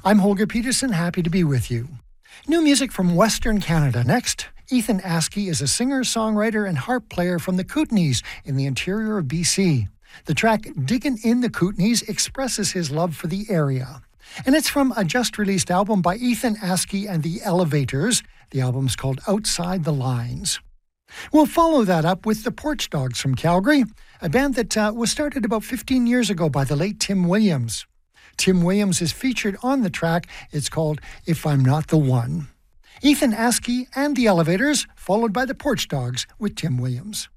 I'm Holger Peterson, happy to be with you. New music from Western Canada next. Ethan Askey is a singer, songwriter, and harp player from the Kootenays in the interior of BC. The track Diggin' in the Kootenays expresses his love for the area. And it's from a just-released album by Ethan Askey and the Elevators. The album's called Outside the Lines. We'll follow that up with the Porch Dogs from Calgary, a band that was started about 15 years ago by the late Tim Williams. Tim Williams is featured on the track. It's called If I'm Not the One. Ethan Askey and the Elevators, followed by the Porch Dogs with Tim Williams.